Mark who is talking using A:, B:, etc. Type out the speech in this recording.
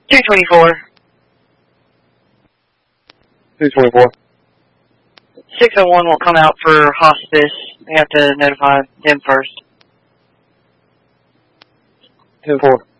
A: 224.
B: 224.
A: 601 will come out for hospice. We have to notify them first.
B: 10-4.